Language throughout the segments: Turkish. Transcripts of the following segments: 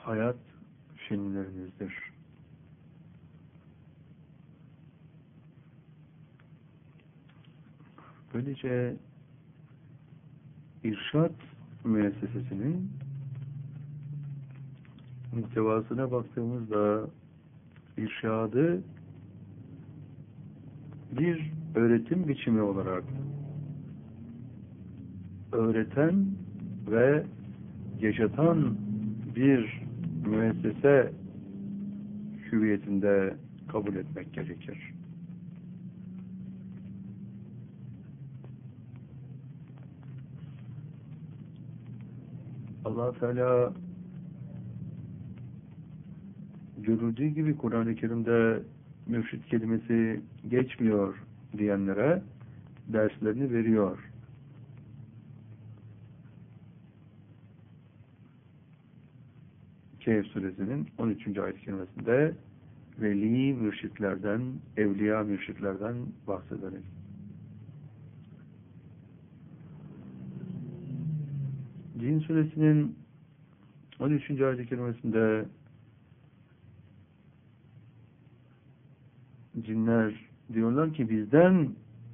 hayat filmlerimizdir. Böylece irşat müessesesinin muhtevasına baktığımızda irşadı bir öğretim biçimi olarak öğreten ve yaşatan bir müessese hüviyetinde kabul etmek gerekir. Allah Teala görüldüğü gibi Kur'an-ı Kerim'de mürşit kelimesi geçmiyor diyenlere derslerini veriyor. Kehf suresinin 13. ayet-i kerimesinde veli mürşitlerden, evliya mürşitlerden bahsederek. Cin suresinin 13. ayet-i kerimesinde cinler diyorlar ki bizden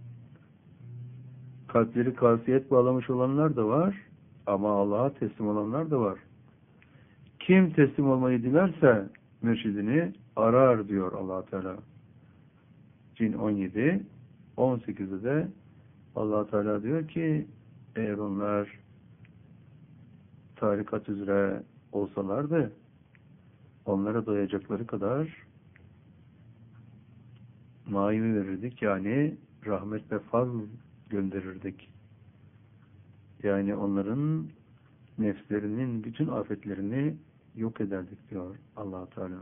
kalpleri kasiyet bağlamış olanlar da var ama Allah'a teslim olanlar da var. Kim teslim olmayı dilerse mürşidini arar diyor Allah Teala. Cin 17, 18'de de Allah Teala diyor ki eğer onlar tarikat üzere olsalardı onlara doyacakları kadar maimi verirdik, yani rahmet ve fazl gönderirdik. Yani onların nefslerinin bütün afetlerini yok ederdik diyor Allah Teala.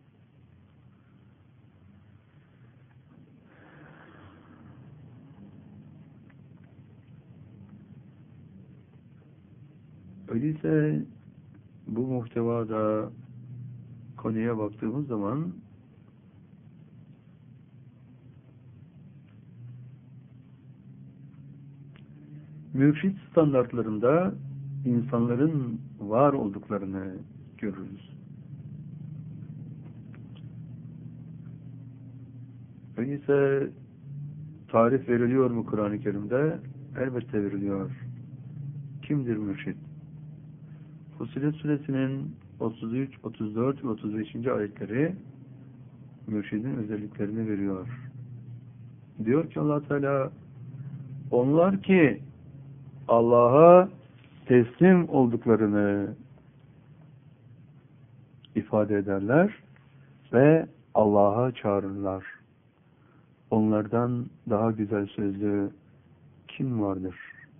Öyleyse bu muhtevada konuya baktığımız zaman mürşit standartlarında insanların var olduklarını görürüz. Öyleyse tarif veriliyor mu Kur'an-ı Kerim'de? Elbette veriliyor. Kimdir mürşit? Fussilet suresinin 33, 34 ve 35. ayetleri mürşidin özelliklerini veriyor. Diyor ki Allah Teala, onlar ki Allah'a teslim olduklarını ifade ederler ve Allah'a çağırırlar. Onlardan daha güzel sözlü kim vardır?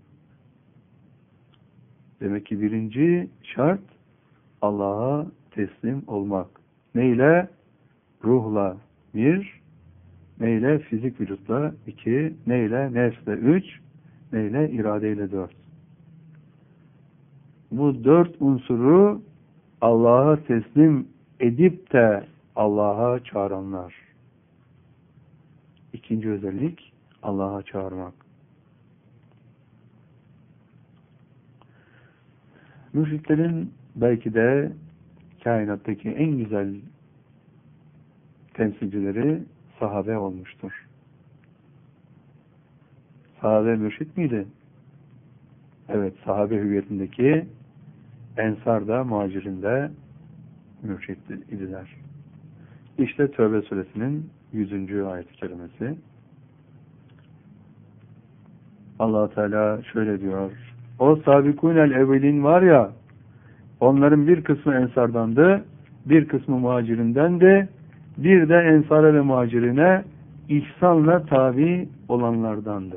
Demek ki birinci şart Allah'a teslim olmak. Neyle? Ruhla. Bir. Neyle? Fizik vücutla. İki. Neyle? Nefsle. Üç. Neyle? İradeyle. Dört. Bu dört unsuru Allah'a teslim edip de Allah'a çağıranlar. İkinci özellik Allah'a çağırmak. Mürşitlerin belki de kainattaki en güzel temsilcileri sahabe olmuştur. Sahabe mürşit miydi? Evet, sahabe hüviyetindeki Ensar da Muhacirin de mürşit idiler. İşte Tövbe suresinin 100. ayet-i kerimesi. Allah Teala şöyle diyor: o sabikunel evvelin var ya, onların bir kısmı Ensardandı, bir kısmı Muhacirindendi, bir de Ensara ve Muhacirine ihsanla tabi olanlardandı.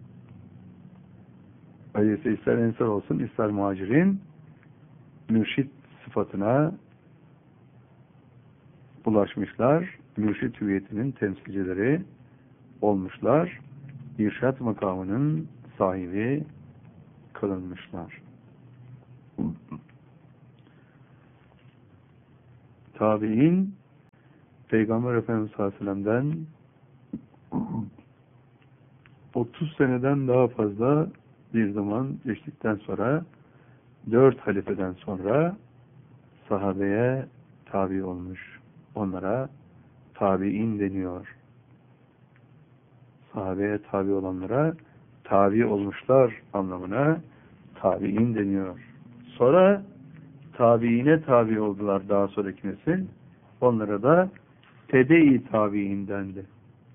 Öyleyse ister Ensar olsun, ister Muhacirin, mürşit sıfatına ulaşmışlar, mürşit hüviyetinin temsilcileri olmuşlar, irşat makamının sahibi kılınmışlar. Tabi'in Peygamber Efendimiz sallallahu aleyhi ve sellem'den 30 seneden daha fazla bir zaman geçtikten sonra 4 halifeden sonra sahabeye tabi olmuş. Onlara tabi'in deniyor. Sahabeye tabi olanlara tabi olmuşlar anlamına tabi'in deniyor. Sonra tabiine tabi oldular daha sonraki nesil. Onlara da tebe-i tabi'in dendi.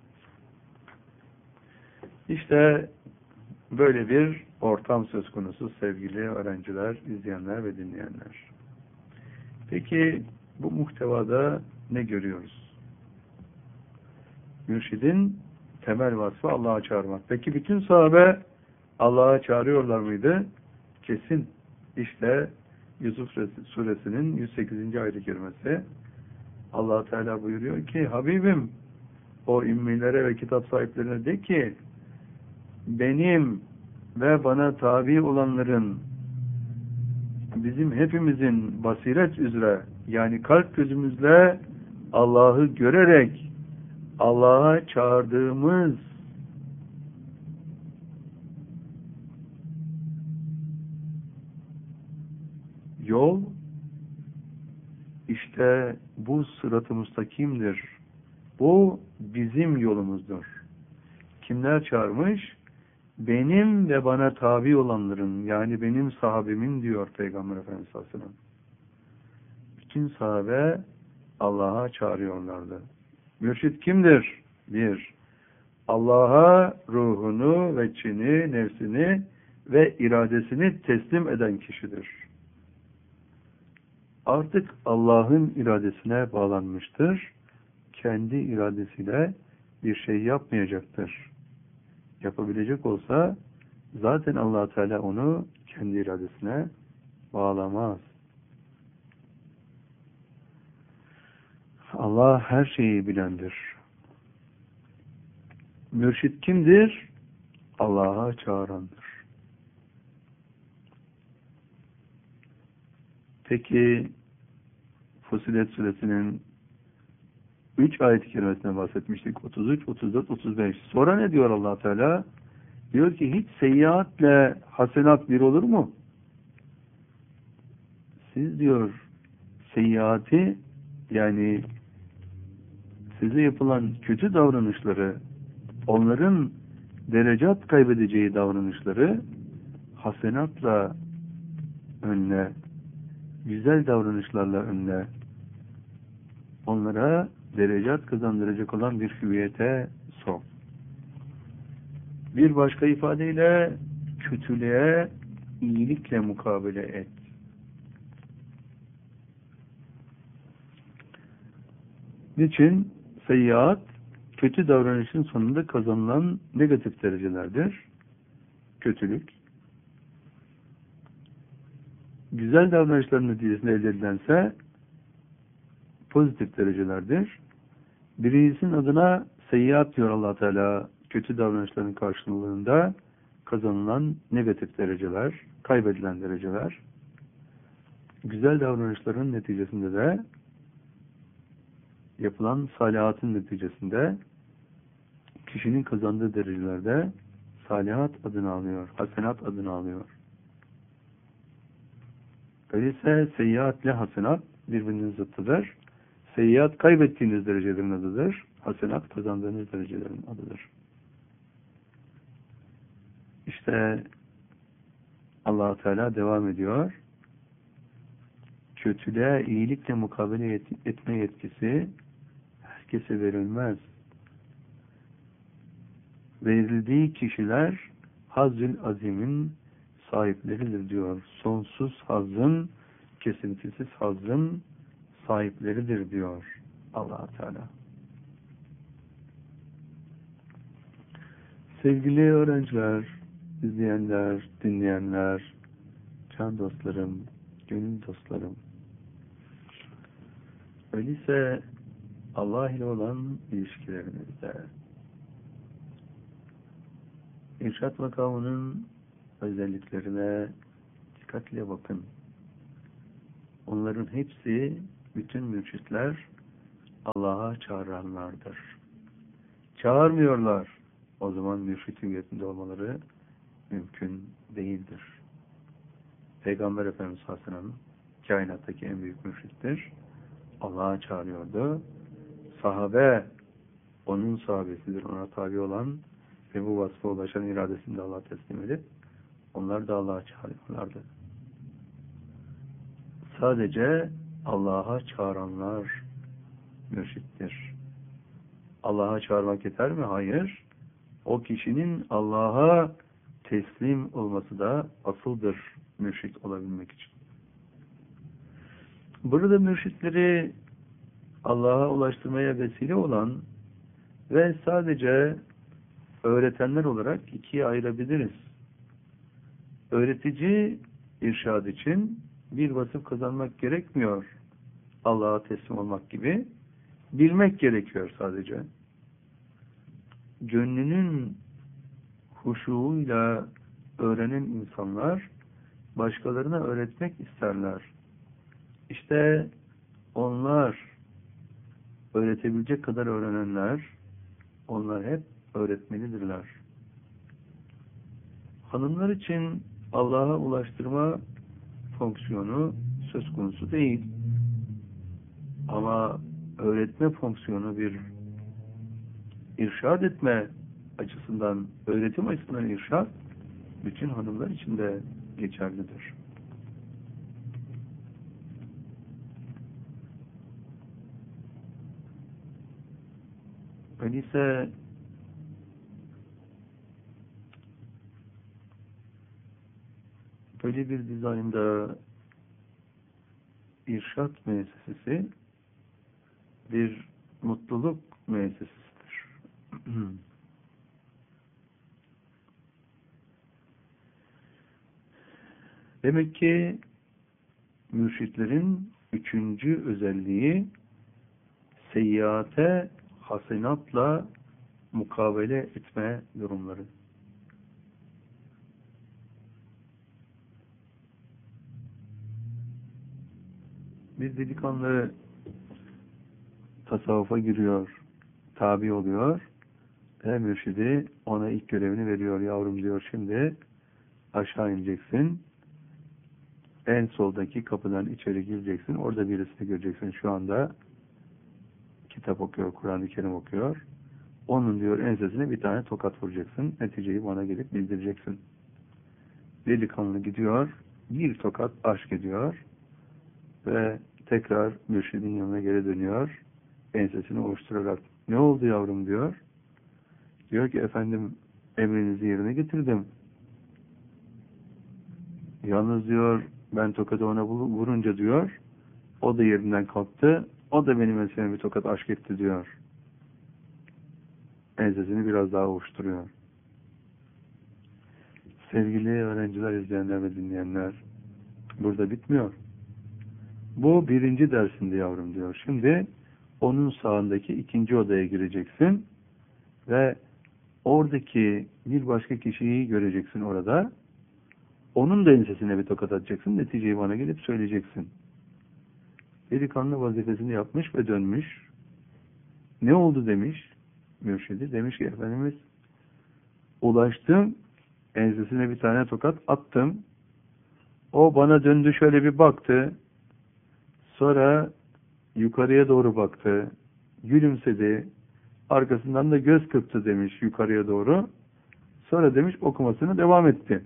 İşte böyle bir ortam söz konusu sevgili öğrenciler, izleyenler ve dinleyenler. Peki bu muhtevada ne görüyoruz? Mürşidin temel vasfı Allah'a çağırmak. Peki bütün sahabe Allah'a çağırıyorlar mıydı? Kesin. İşte Yusuf suresinin 108. ayet-i kerimesi. Allah Teala buyuruyor ki Habibim o ümmilere ve kitap sahiplerine de ki benim ve bana tabi olanların bizim hepimizin basiret üzere yani kalp gözümüzle Allah'ı görerek Allah'a çağırdığımız yol işte bu sırat-ı müstakimdir. Bu bizim yolumuzdur. Kimler çağırmış? Benim ve bana tabi olanların yani benim sahabemin diyor Peygamber Efendimiz sallallahu aleyhi ve sellem. Bütün sahabe Allah'a çağırıyorlardı. Mürşid kimdir? Bir, Allah'a ruhunu, veçhini, nefsini ve iradesini teslim eden kişidir. Artık Allah'ın iradesine bağlanmıştır. Kendi iradesiyle bir şey yapmayacaktır. Yapabilecek olsa zaten Allah Teala onu kendi iradesine bağlamaz. Allah her şeyi bilendir. Mürşid kimdir? Allah'a çağırandır. Peki Fussilet suresinin 3 ayet-i kerimesinden bahsetmiştik. 33, 34, 35. Sonra ne diyor Allah Teala? Diyor ki hiç seyyiatle hasenat bir olur mu? Siz diyor seyyiati yani size yapılan kötü davranışları, onların derecat kaybedeceği davranışları hasenatla önle, güzel davranışlarla önle, onlara derecat kazandıracak olan bir hüviyete sok. Bir başka ifadeyle kötülüğe iyilikle mukabele et. Niçin? Seyyiat, kötü davranışın sonunda kazanılan negatif derecelerdir. Kötülük. Güzel davranışların neticesinde elde edilense pozitif derecelerdir. Birincisinin adına seyyiat diyor Allah Teala, kötü davranışların karşılığında kazanılan negatif dereceler, kaybedilen dereceler. Güzel davranışların neticesinde de yapılan salihatın neticesinde kişinin kazandığı derecelerde salihat adını alıyor, hasenat adını alıyor. Öyleyse seyyiat ile hasenat birbirinin zıttıdır. Seyyiat kaybettiğiniz derecelerin adıdır. Hasenat kazandığınız derecelerin adıdır. İşte Allah Teala devam ediyor. Kötülüğe iyilikle mukabele etme yetkisi herkese verilmez. Verildiği kişiler Hazzül Azim'in sahipleridir diyor. Sonsuz hazzın, kesintisiz hazzın sahipleridir diyor Allah Teala. Sevgili öğrenciler, izleyenler, dinleyenler, can dostlarım, gönül dostlarım. Öyleyse Allah ile olan ilişkilerinizde İrşad makamının özelliklerine dikkatle bakın. Onların hepsi, bütün mürşitler Allah'a çağıranlardır. Çağırmıyorlar. O zaman mürşit hüviyetinde olmaları mümkün değildir. Peygamber Efendimiz sallallahu aleyhi ve sellem kainattaki en büyük mürşittir. Allah'a çağırıyordu. Sahabe onun sahabesidir, ona tabi olan ve bu vasfa ulaşan iradesini de Allah'a teslim edip onlar da Allah'a çağırıyorlardı. Sadece Allah'a çağıranlar mürşittir. Allah'a çağırmak yeter mi? Hayır. O kişinin Allah'a teslim olması da asıldır mürşit olabilmek için. Burada mürşitleri Allah'a ulaştırmaya vesile olan ve sadece öğretenler olarak ikiye ayırabiliriz. Öğretici irşad için bir vasıf kazanmak gerekmiyor. Allah'a teslim olmak gibi. Bilmek gerekiyor sadece. Gönlünün huşuğuyla öğrenen insanlar başkalarına öğretmek isterler. İşte onlar öğretebilecek kadar öğrenenler, onlar hep öğretmelidirler. Hanımlar için Allah'a ulaştırma fonksiyonu söz konusu değil. Ama öğretme fonksiyonu bir irşad etme açısından, öğretim açısından irşad bütün hanımlar için de geçerlidir. Öyleyse böyle bir dizaynda irşad müessesesi bir mutluluk müessesesidir. Demek ki mürşitlerin üçüncü özelliği seyyiate hasenatla mukabele etme durumları. Bir delikanlı tasavvufa giriyor, tabi oluyor ve mürşidi ona ilk görevini veriyor. Yavrum diyor, şimdi aşağı ineceksin. En soldaki kapıdan içeri gireceksin. Orada birisini göreceksin. Şu anda kitap okuyor, Kur'an-ı Kerim okuyor. Onun diyor ensesine bir tane tokat vuracaksın. Neticeyi bana gelip bildireceksin. Delikanlı gidiyor. Bir tokat aşk ediyor. Ve tekrar mürşidin yanına geri dönüyor. Ensesini ovuşturarak ne oldu yavrum diyor. Diyor ki efendim emrinizi yerine getirdim. Yalnız diyor ben tokadı ona vurunca diyor o da yerinden kalktı. O da benim enseme bir tokat aşk etti diyor. Ensesini biraz daha ovuşturuyor. Sevgili öğrenciler, izleyenler ve dinleyenler, burada bitmiyor. Bu birinci dersinde yavrum diyor. Şimdi onun sağındaki ikinci odaya gireceksin ve oradaki bir başka kişiyi göreceksin orada. Onun da ensesine bir tokat atacaksın. Neticeyi bana gelip söyleyeceksin. Delikanlı vazifesini yapmış ve dönmüş. Ne oldu demiş mürşidi. Demiş ki Efendimiz ulaştım. Ensesine bir tane tokat attım. O bana döndü şöyle bir baktı. Sonra yukarıya doğru baktı. Gülümsedi. Arkasından da göz kırptı demiş yukarıya doğru. Sonra demiş okumasını devam etti.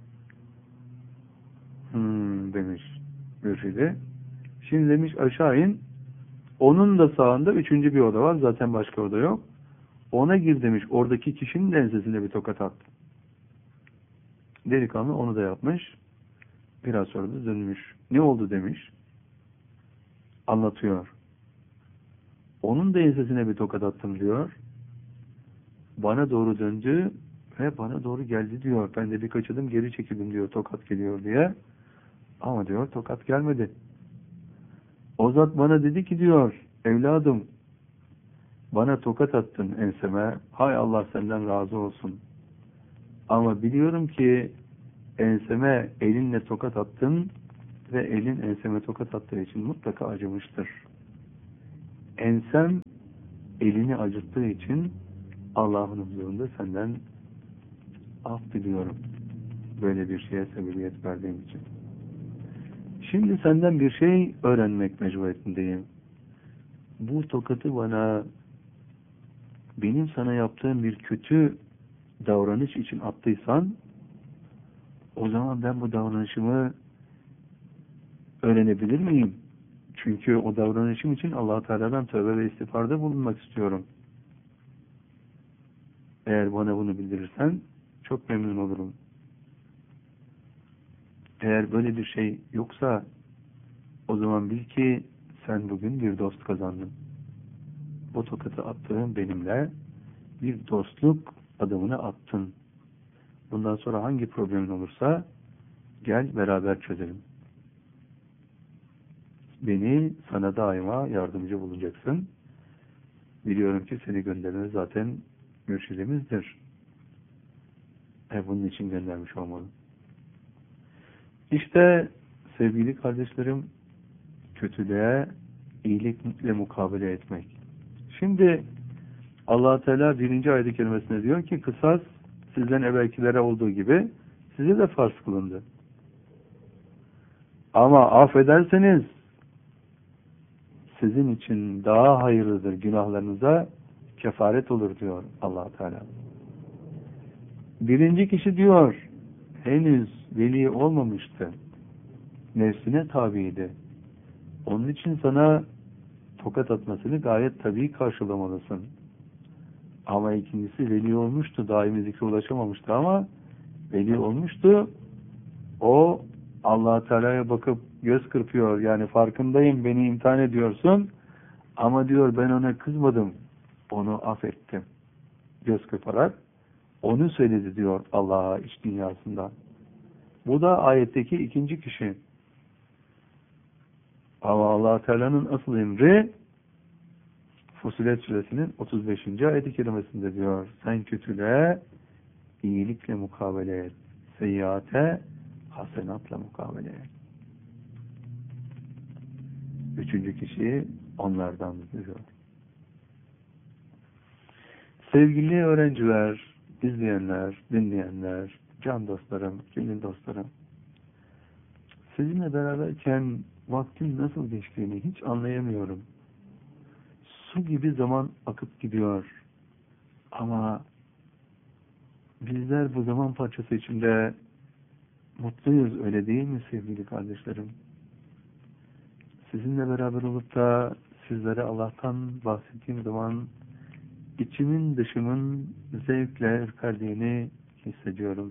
Demiş mürşidi. Şimdi demiş aşağı in. Onun da sağında üçüncü bir oda var. Zaten başka oda yok. Ona gir demiş. Oradaki kişinin de ensesine bir tokat attı. Delikanlı onu da yapmış. Biraz sonra da dönmüş. Ne oldu demiş. Anlatıyor. Onun da ensesine bir tokat attım diyor. Bana doğru döndü ve bana doğru geldi diyor. Ben de birkaç adım geri çekildim diyor. Tokat geliyor diye. Ama diyor tokat gelmedi. O zat bana dedi ki diyor evladım bana tokat attın enseme. Hay Allah senden razı olsun. Ama biliyorum ki enseme elinle tokat attın ve elin enseme tokat attığı için mutlaka acımıştır. Ensem elini acıttığı için Allah'ın huzurunda senden af diliyorum. Böyle bir şeye sebebiyet verdiğim için. Şimdi senden bir şey öğrenmek mecburiyetindeyim. Bu tokatı bana benim sana yaptığım bir kötü davranış için attıysan, o zaman ben bu davranışımı öğrenebilir miyim? Çünkü o davranışım için Allah Teala'dan tövbe ve istiğfarda bulunmak istiyorum. Eğer bana bunu bildirirsen çok memnun olurum. Eğer böyle bir şey yoksa, o zaman bil ki sen bugün bir dost kazandın. Bu tokatı attığın benimle bir dostluk adımını attın. Bundan sonra hangi problemin olursa gel beraber çözelim. Beni sana daima yardımcı bulacaksın. Biliyorum ki seni gönderen zaten mürşidimizdir. Bunun için göndermiş olmalı. İşte sevgili kardeşlerim, kötülüğe iyilikle mukabele etmek. Şimdi Allah Teala 1. ayet-i kerimesinde diyor ki, kısas sizden evvelkilere olduğu gibi size de farz kılındı. Ama affederseniz sizin için daha hayırlıdır, günahlarınıza kefaret olur diyor Allah Teala. Birinci kişi diyor, henüz veli olmamıştı. Nefsine tabiydi. Onun için sana tokat atmasını gayet tabii karşılamalısın. Ama ikincisi veli olmuştu. Daimi zikre ulaşamamıştı ama veli olmuştu. O Allah Teala'ya bakıp göz kırpıyor. Yani farkındayım, beni imtihan ediyorsun. Ama diyor ben ona kızmadım. Onu affettim. Göz kırparak onu söyledi diyor Allah'a iç dünyasında. Bu da ayetteki ikinci kişi. Ama Allah Teala'nın asıl emri Fussilet Suresinin 35. ayet-i kerimesinde diyor. Sen kötülüğe iyilikle mukabele et. Seyyiate hasenatla mukabele et. Üçüncü kişi onlardan diyor. Sevgili öğrenciler, izleyenler, dinleyenler, can dostlarım, gönül dostlarım, sizinle beraberken vaktin nasıl geçtiğini hiç anlayamıyorum. Su gibi zaman akıp gidiyor. Ama bizler bu zaman parçası içinde mutluyuz, öyle değil mi sevgili kardeşlerim? Sizinle beraber olup da sizlere Allah'tan bahsettiğim zaman içimin dışımın zevkle ürperdiğini hissediyorum.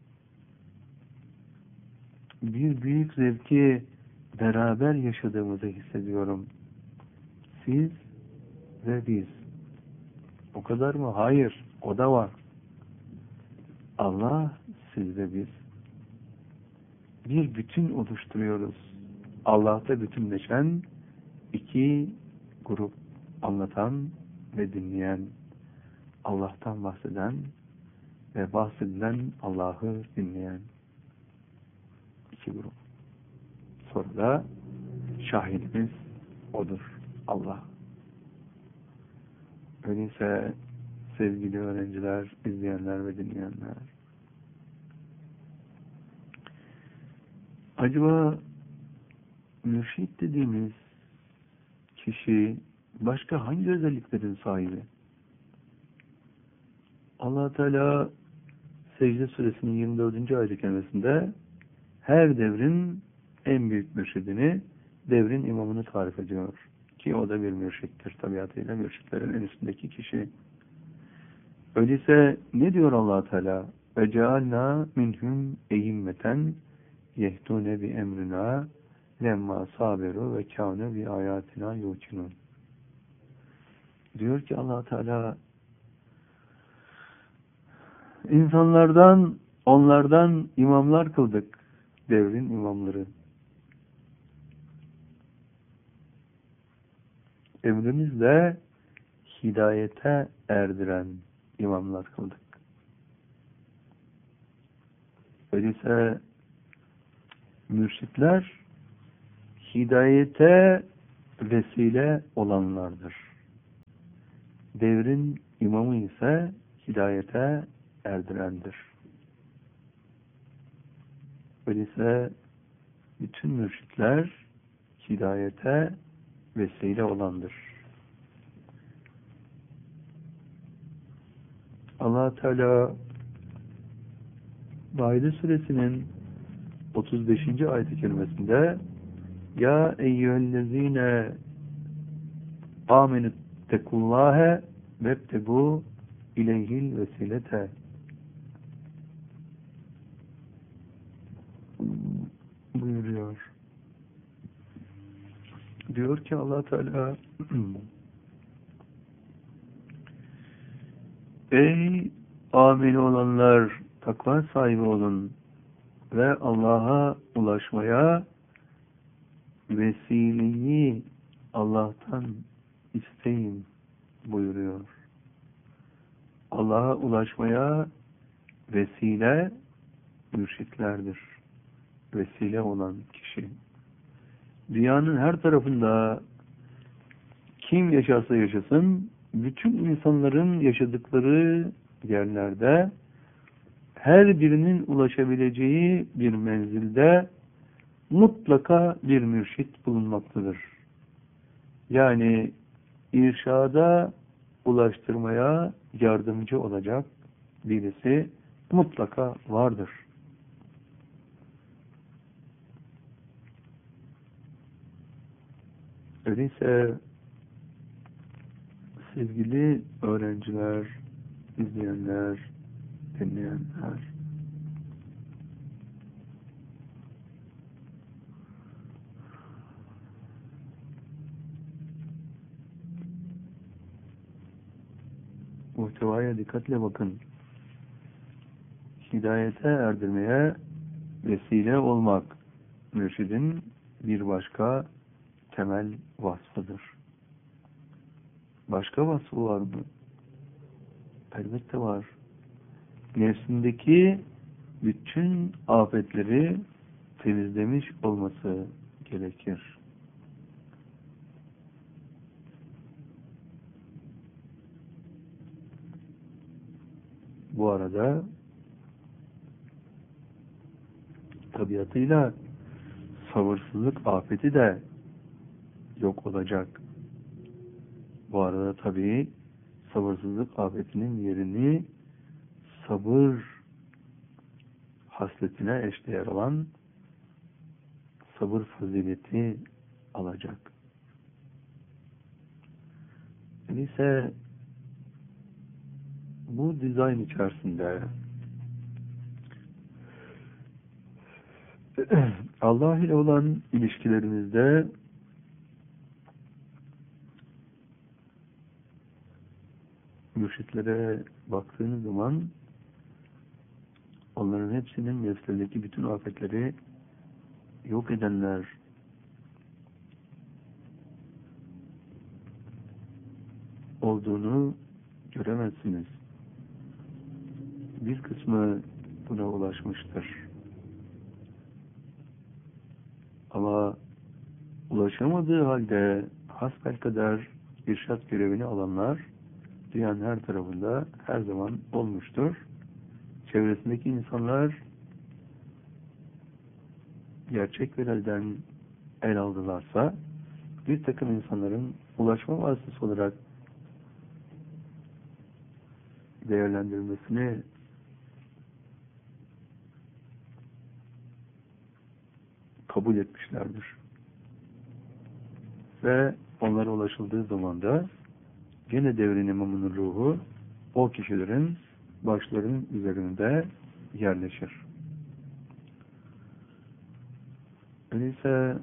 Bir büyük zevki beraber yaşadığımızı hissediyorum. Siz ve biz. O kadar mı? Hayır. O da var. Allah, siz ve biz. Bir bütün oluşturuyoruz. Allah'ta bütünleşen iki grup, anlatan ve dinleyen, Allah'tan bahseden ve bahsedilen Allah'ı dinleyen iki grup. Sonra da şahidimiz odur, Allah. Öyleyse sevgili öğrenciler, izleyenler ve dinleyenler, acaba mürşid dediğimiz kişi başka hangi özelliklerin sahibi? Allah Teala Secde Suresinin 24. ayet-i kerimesinde her devrin en büyük mürşidini, devrin imamını tarif ediyor. Ki o da bir mürşittir. Tabiatıyla mürşitlerin en üstündeki kişi. Öyleyse ne diyor Allah Teala? Ve cealna minhum eyimmeten yehdune bi emrina lemma saberu ve kâne bi ayatina yuqinun. Diyor ki Allah Teala, onlardan imamlar kıldık, devrin imamları. Emrimizle hidayete erdiren imamlar kıldık. Öyleyse mürşitler hidayete vesile olanlardır. Devrin imamı ise hidayete erdirendir. Öyleyse bütün mürşitler hidayete vesile olandır. Allah Teala Maide suresinin 35. ayet-i kerimesinde Ya eyyühellezine amenüttekullâhe vebtegû ileyhil vesilete buyuruyor. Diyor ki Allah Teala Ey ameli olanlar, takva sahibi olun ve Allah'a ulaşmaya vesileyi Allah'tan isteyin buyuruyor. Allah'a ulaşmaya vesile mürşitlerdir. Vesile olan kişi. Dünyanın her tarafında kim yaşarsa yaşasın, bütün insanların yaşadıkları yerlerde her birinin ulaşabileceği bir menzilde mutlaka bir mürşit bulunmaktadır. Yani irşada ulaştırmaya yardımcı olacak birisi mutlaka vardır. Öyleyse sevgili öğrenciler, izleyenler, dinleyenler, muhtevaya dikkatle bakın. Hidayete erdirmeye vesile olmak mürşidin bir başka temel vasfıdır. Başka vasfı var mı? Elbette var. Nefsindeki bütün afetleri temizlemiş olması gerekir. Bu arada tabiatıyla sabırsızlık afeti de yok olacak. Bu arada tabii sabırsızlık afetinin yerini sabır hasletine eşdeğer olan sabır fazileti alacak. Öyleyse bu dizayn içerisinde Allah ile olan ilişkilerimizde mürşitlere baktığınız zaman onların hepsinin nefslerindeki bütün afetleri yok edenler, olduğunu göremezsiniz. Bir kısmı buna ulaşmıştır. Ama ulaşamadığı halde hasbelkader irşat görevini alanlar dünyanın her tarafında her zaman olmuştur. Çevresindeki insanlar gerçek bir elden el aldılarsa bir takım insanların ulaşma vasıtası olarak değerlendirilmesini kabul etmişlerdir. Ve onlara ulaşıldığı zaman da gene devrin imamının ruhu o kişilerin başlarının üzerinde yerleşir. Öyleyse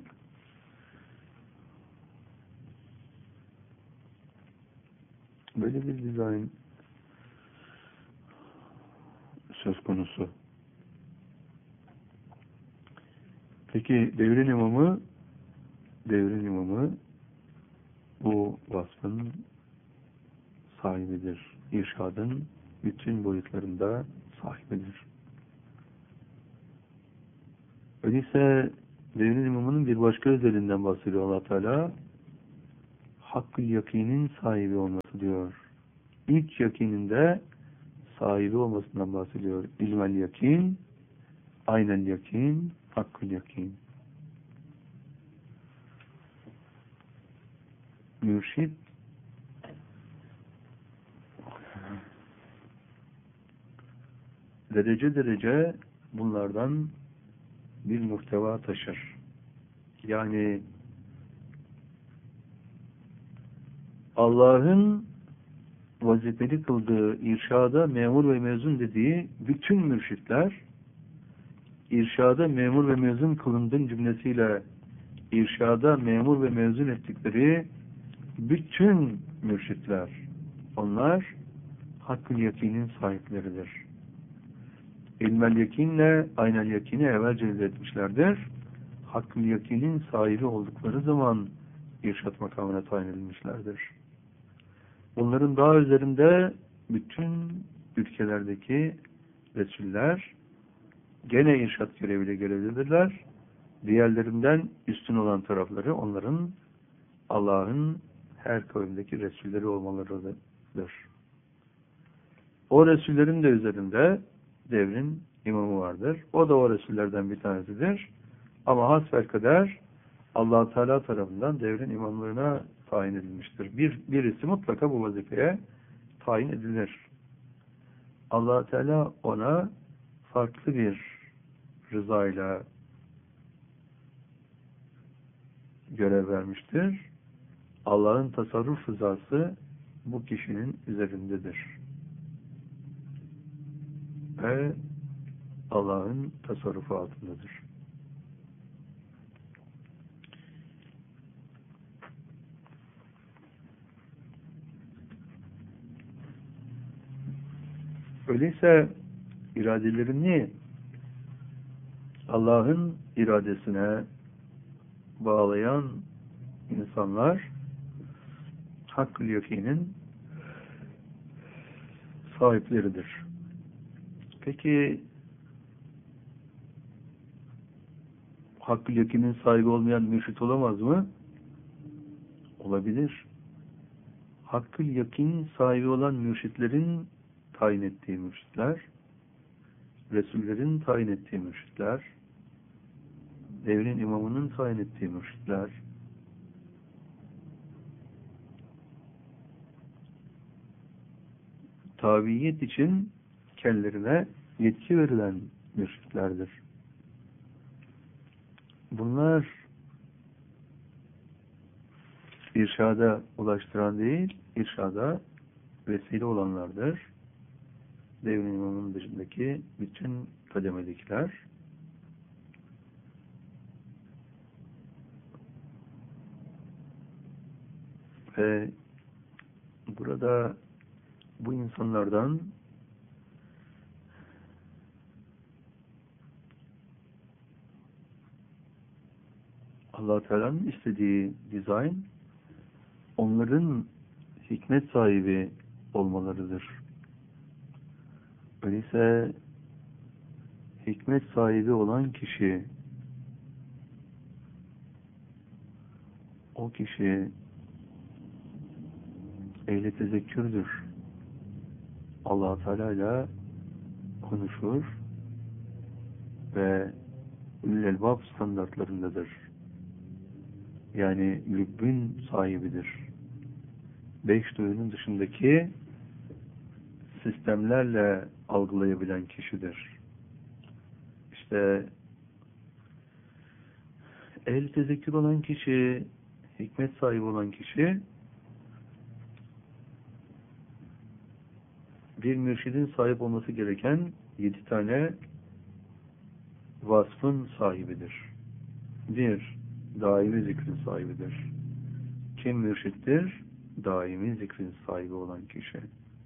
böyle bir dizayn söz konusu. Peki devrin imamı bu vasfın sahibidir. İrşadın bütün boyutlarında sahibidir. Öyleyse devrin imamının bir başka özelliğinden bahsediyor Allah Teala. Hakkı yakinin sahibi olması diyor. İlk yakininde sahibi olmasından bahsediyor. İlmel yakin, aynel yakin, hakkı yakin. mürşit derece derece bunlardan bir muhteva taşır. Yani Allah'ın vazifeli kıldığı irşada memur ve mezun dediği bütün mürşitler, irşada memur ve mezun kılındığın cümlesiyle irşada memur ve mezun ettikleri bütün mürşitler, onlar hakkı yakinin sahipleridir. İlmel yakinle aynel yakini evvelce elde etmişlerdir. Hakkı yakinin sahibi oldukları zaman irşat makamına tayin edilmişlerdir. Bunların daha üzerinde bütün ülkelerdeki Resuller gene irşat göreviyle görevlidirler. Diğerlerinden üstün olan tarafları onların Allah'ın her kavimdeki Resulleri olmalarıdır. O Resullerin de üzerinde devrin imamı vardır. O da o Resullerden bir tanesidir. Ama hasbelkader Allah Teala tarafından devrin imamlarına tayin edilmiştir. Birisi mutlaka bu vazifeye tayin edilir. Allah Teala ona farklı bir rızayla görev vermiştir. Allah'ın tasarruf rızası bu kişinin üzerindedir. Ve Allah'ın tasarrufu altındadır. Öyleyse iradelerini Allah'ın iradesine bağlayan insanlar hakkı yakinin sahipleridir. Peki hakkı yakinin sahibi olmayan mürşit olamaz mı? Olabilir. Hakkı yakin sahibi olan mürşitlerin tayin ettiği mürşitler, Resullerin tayin ettiği mürşitler, devrin imamının tayin ettiği mürşitler, tabiyet için kendilerine yetki verilen mürşitlerdir. Bunlar irşada ulaştıran değil, irşada vesile olanlardır. Devrin imamının dışındaki bütün kademedekiler ve burada bu insanlardan Allah Teala'nın istediği dizayn onların hikmet sahibi olmalarıdır. Öyleyse hikmet sahibi olan kişi, o kişi ehli tezekkürdür. Allah Teala ile konuşur ve ulul elbab standartlarındadır. Yani lübbün sahibidir. 5 duyunun dışındaki sistemlerle algılayabilen kişidir. İşte ehli tezekkür olan kişi, hikmet sahibi olan kişi bir mürşidin sahip olması gereken 7 tane vasfın sahibidir. 1. Daimi zikrin sahibidir. Kim mürşittir? Daimi zikrin sahibi olan kişi.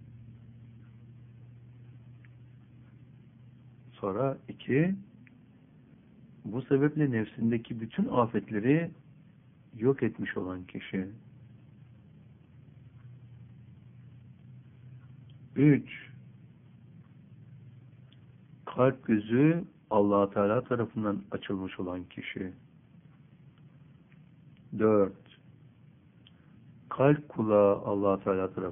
Sonra 2. Bu sebeple nefsindeki bütün afetleri yok etmiş olan kişi. 3. Kalp gözü Allah Teala tarafından açılmış olan kişi. 4. Kalp kulağı Allah Teala tarafından